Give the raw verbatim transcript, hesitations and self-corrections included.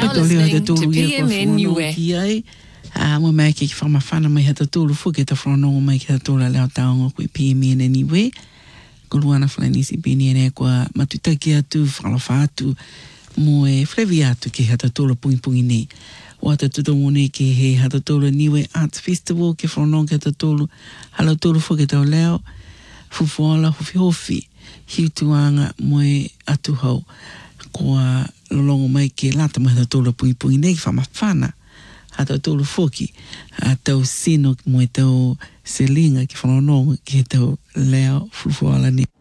now listening to P M N Niue. Ah, mo mai ke fa mafana mai hata tolu fu ke ta frono mai ke tola le taongo ku P M N Niue. Ko luana flanisi bini ene kwa matuta ki atu fala fatu mo e frevi atu ke hata tolu pungi pungi nei. O ata tuto mone ke he hata tolu Niue Arts Festival ke frono ke hata tolu hala tolu fu ke tau leo fufuala hofi hofi hiutuanga mo e atu hau kwa lolongo mai ke lata mai hata tolu pungi pungi nei fa mafana hata tolu foki a tau sino mo e tau selinga ki whanononga ki tau leo fufuala ni.